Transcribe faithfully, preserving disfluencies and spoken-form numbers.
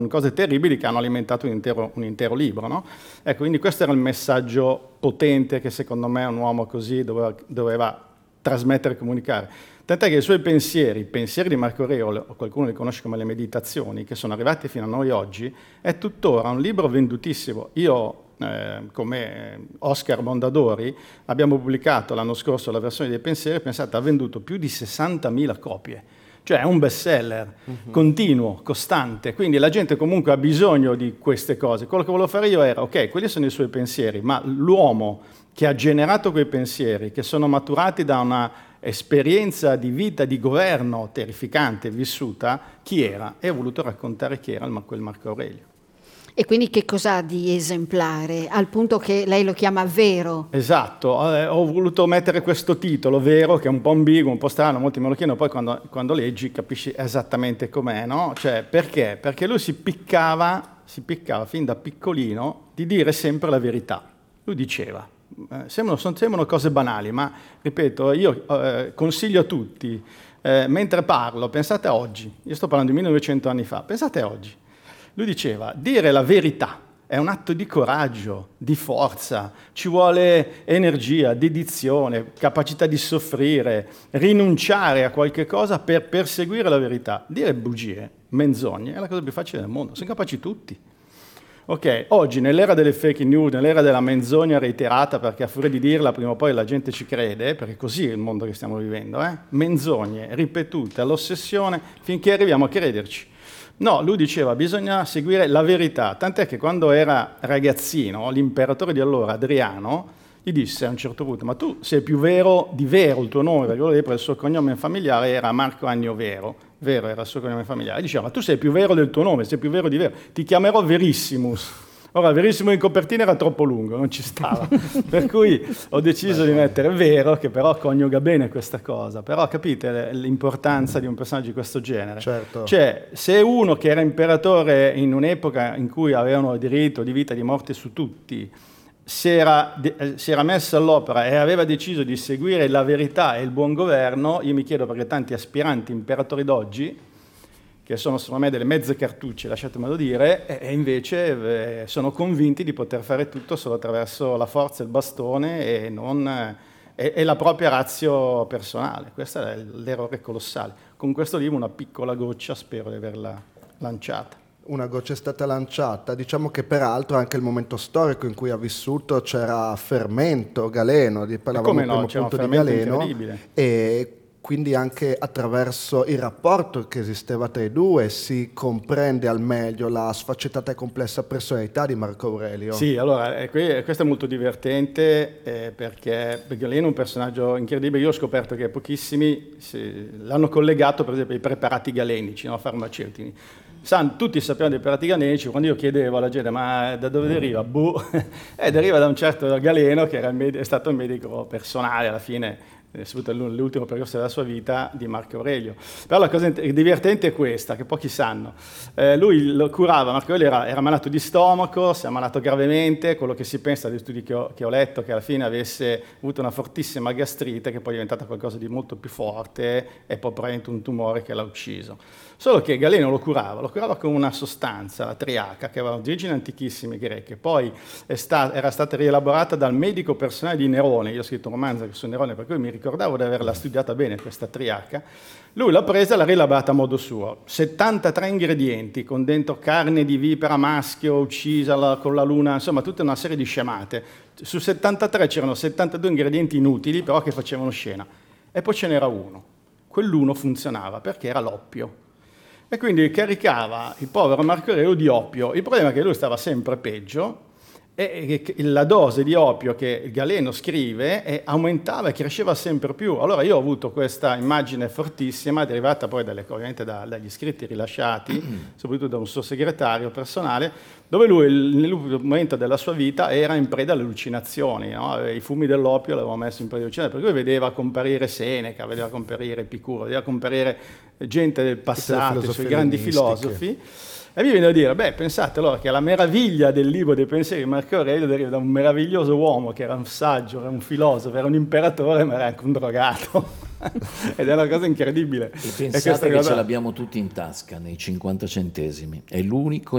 cose terribili che hanno alimentato un intero, un intero libro, no? Ecco, quindi questo era il messaggio potente che secondo me un uomo così doveva, doveva trasmettere e comunicare. Tant'è che i suoi pensieri, i pensieri di Marco Aurelio, o qualcuno li conosce come le meditazioni, che sono arrivati fino a noi oggi, è tuttora un libro vendutissimo. Io, eh, come Oscar Mondadori, abbiamo pubblicato l'anno scorso la versione dei pensieri, pensate, ha venduto più di sessantamila copie. Cioè è un bestseller, uh-huh. continuo, costante, quindi la gente comunque ha bisogno di queste cose. Quello che volevo fare io era, ok, quelli sono i suoi pensieri, ma l'uomo che ha generato quei pensieri, che sono maturati da una esperienza di vita, di governo terrificante, vissuta, chi era? E ho voluto raccontare chi era quel Marco Aurelio. E quindi che cos'ha di esemplare, al punto che lei lo chiama vero? Esatto, eh, ho voluto mettere questo titolo, vero, che è un po' ambiguo, un po' strano, molti me lo chiedono, poi quando, quando leggi capisci esattamente com'è, no? Cioè, perché? Perché lui si piccava, si piccava fin da piccolino di dire sempre la verità. Lui diceva, eh, sembrano, sono, sembrano cose banali, ma ripeto, io eh, consiglio a tutti, eh, mentre parlo, pensate a oggi, io sto parlando di millenovecento anni fa, pensate a oggi. Lui diceva, dire la verità è un atto di coraggio, di forza, ci vuole energia, dedizione, capacità di soffrire, rinunciare a qualche cosa per perseguire la verità. Dire bugie, menzogne, è la cosa più facile del mondo, sono capaci tutti. Ok, oggi nell'era delle fake news, nell'era della menzogna reiterata, perché a furia di dirla prima o poi la gente ci crede, perché così è il mondo che stiamo vivendo, eh? Menzogne ripetute all'ossessione finché arriviamo a crederci. No, lui diceva bisogna seguire la verità, tant'è che quando era ragazzino l'imperatore di allora, Adriano, gli disse a un certo punto, ma tu sei più vero di Vero, il tuo nome, perché il suo cognome familiare era Marco Annio Vero, Vero era il suo cognome familiare, e diceva, ma tu sei più vero del tuo nome, sei più vero di Vero, ti chiamerò Verissimus. Ora, Verissimo in copertina era troppo lungo, non ci stava, per cui ho deciso di mettere Vero, che però coniuga bene questa cosa, però capite l'importanza di un personaggio di questo genere? Certo. Cioè, se uno che era imperatore in un'epoca in cui avevano diritto di vita e di morte su tutti, si era, si era messo all'opera e aveva deciso di seguire la verità e il buon governo, io mi chiedo perché tanti aspiranti imperatori d'oggi, che sono secondo me delle mezze cartucce, lasciatemelo dire, e invece eh, sono convinti di poter fare tutto solo attraverso la forza e il bastone e, non, eh, e la propria ratio personale. Questo è l'errore colossale. Con questo libro una piccola goccia spero di averla lanciata. Una goccia è stata lanciata, diciamo che peraltro anche il momento storico in cui ha vissuto c'era fermento Galeno, parlavamo come primo no, c'era punto un di fermento Galeno, incredibile. E quindi anche attraverso il rapporto che esisteva tra i due si comprende al meglio la sfaccettata e complessa personalità di Marco Aurelio. Sì, allora, eh, questo è molto divertente eh, perché Galeno è un personaggio incredibile. Io ho scoperto che pochissimi si, l'hanno collegato, per esempio, ai preparati galenici, no? Farmaceutici. San, tutti sappiamo dei preparati galenici, quando io chiedevo alla gente ma da dove deriva? Boh, eh, deriva da un certo Galeno che era il med- è stato il medico personale alla fine, soprattutto l'ultimo percorso della sua vita di Marco Aurelio. Però la cosa divertente è questa, che pochi sanno. Eh, lui lo curava, Marco Aurelio era, era malato di stomaco, si è ammalato gravemente, quello che si pensa dagli studi che ho, che ho letto, che alla fine avesse avuto una fortissima gastrite, che poi è diventata qualcosa di molto più forte e poi probabilmente un tumore che l'ha ucciso. Solo che Galeno lo curava, lo curava con una sostanza, la triaca, che aveva origini antichissime greche, poi è sta, era stata rielaborata dal medico personale di Nerone, io ho scritto un romanzo su Nerone, per cui mi ricordavo di averla studiata bene questa triaca. Lui l'ha presa e l'ha rielaborata a modo suo, settantatré ingredienti, con dentro carne di vipera maschio uccisa la, con la luna, insomma tutta una serie di scemate. Su settantatré c'erano settantadue ingredienti inutili, però che facevano scena, e poi ce n'era uno. Quell'uno funzionava perché era l'oppio. E quindi caricava il povero Marco Aurelio di oppio. Il problema è che lui stava sempre peggio e la dose di oppio che Galeno scrive aumentava e cresceva sempre più. Allora io ho avuto questa immagine fortissima, derivata poi dalle, ovviamente da, dagli scritti rilasciati, soprattutto da un suo segretario personale, dove lui nell'ultimo momento della sua vita era in preda alle allucinazioni, no? I fumi dell'oppio l'avevano messo in preda alle allucinazioni, per cui vedeva comparire Seneca, vedeva comparire Epicuro, vedeva comparire gente del passato, i suoi grandi filosofi. E mi viene da dire, beh, pensate allora che la meraviglia del libro dei pensieri di Marco Aurelio deriva da un meraviglioso uomo che era un saggio, era un filosofo, era un imperatore, ma era anche un drogato. Ed è una cosa incredibile. E pensate e che cosa... ce l'abbiamo tutti in tasca, nei cinquanta centesimi. È l'unico